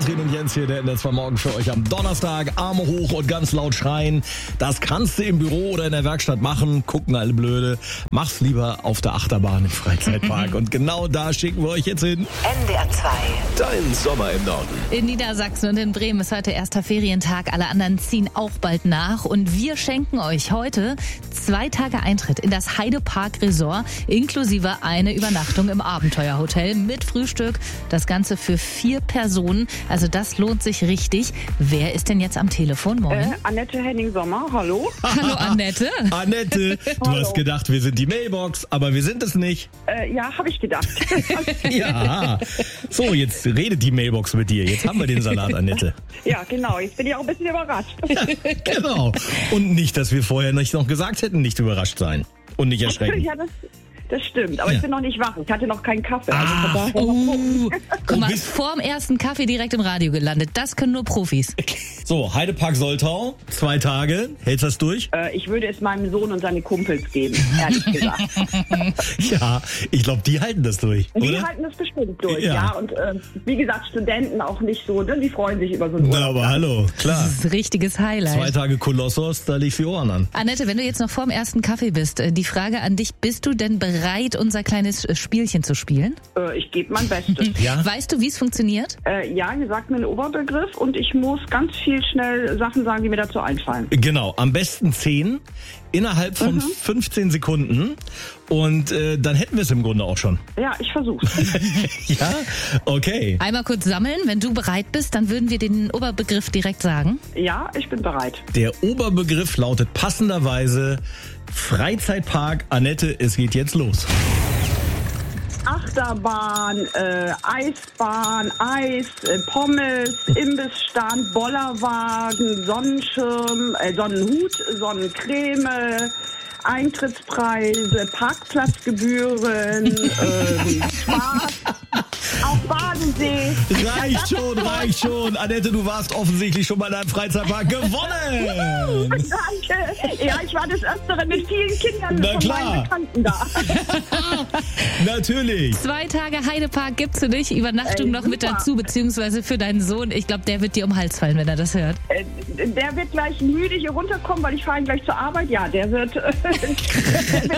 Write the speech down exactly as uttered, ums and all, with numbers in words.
Katrin und Jens hier, der in der zwei Morgen für euch am Donnerstag. Arme hoch und ganz laut schreien. Das kannst du im Büro oder in der Werkstatt machen. Gucken alle blöde. Mach's lieber auf der Achterbahn im Freizeitpark. Und genau da schicken wir euch jetzt hin. N D R zwei. Dein Sommer im Norden. In Niedersachsen und in Bremen ist heute erster Ferientag. Alle anderen ziehen auch bald nach. Und wir schenken euch heute zwei Tage Eintritt in das Heidepark Resort, inklusive eine Übernachtung im Abenteuerhotel mit Frühstück. Das Ganze für vier Personen. Also das lohnt sich richtig. Wer ist denn jetzt am Telefon? Moin. Äh, Annette Henning-Sommer, hallo. Hallo Annette. Annette, du Hallo. hast gedacht, wir sind die Mailbox, aber wir sind es nicht. Äh, ja, habe ich gedacht. Ja. So, jetzt redet die Mailbox mit dir. Jetzt haben wir den Salat, Annette. Ja, genau. Jetzt bin ich auch ein bisschen überrascht. Genau. Und nicht, dass wir vorher nicht noch gesagt hätten, nicht überrascht sein. Und nicht erschrecken. Ja, das, das stimmt. Aber Ja. ich bin noch nicht wach. Ich hatte noch keinen Kaffee. Ah, Also von daher mal gucken. Uh, guck mal, bist- vorm ersten Kaffee direkt im Radio gelandet. Das können nur Profis. So, Heidepark Soltau, zwei Tage. Hältst du das durch? Äh, ich würde es meinem Sohn und seine Kumpels geben, ehrlich gesagt. Ja, ich glaube, die halten das durch, Die oder? halten das bestimmt durch, Ja. ja. Und äh, wie gesagt, Studenten auch nicht so. Ne? Die freuen sich über so einen Na, Urlaub. aber hallo, klar. Das ist ein richtiges Highlight. Zwei Tage Kolossos, da legst du die Ohren an. Annette, wenn du jetzt noch vorm ersten Kaffee bist, äh, die Frage an dich, bist du denn bereit, unser kleines äh, Spielchen zu spielen? Äh, ich gebe mein Bestes. Ja? Weißt du, wie es funktioniert? äh, ja, ihr sagt mir einen Oberbegriff und ich muss ganz viel schnell Sachen sagen, die mir dazu einfallen. Genau, am besten zehn innerhalb von fünfzehn Sekunden und äh, dann hätten wir es im Grunde auch schon. Ja, ich versuch's. Ja? Okay. Einmal kurz sammeln. Wenn du bereit bist, dann würden wir den Oberbegriff direkt sagen. Ja, ich bin bereit. Der Oberbegriff lautet passenderweise Freizeitpark. Annette, es geht jetzt los. Achterbahn, äh, Eisbahn, Eis, äh, Pommes, Imbissstand, Bollerwagen, Sonnenschirm, äh, Sonnenhut, Sonnencreme, Eintrittspreise, Parkplatzgebühren, ähm, Spaß, auch Badensee. Reicht schon, reicht schon. Annette, du warst offensichtlich schon mal in einem Freizeitpark gewonnen. Danke. Ja, ich war des Öfteren mit vielen Kindern Na von klar. meinen Bekannten da. Natürlich. Zwei Tage Heidepark gibt's für dich, Übernachtung Ey, noch mit super. dazu, beziehungsweise für deinen Sohn. Ich glaube, der wird dir um den Hals fallen, wenn er das hört. Äh, Der wird gleich müde hier runterkommen, weil ich fahre ihn gleich zur Arbeit. Ja, der wird...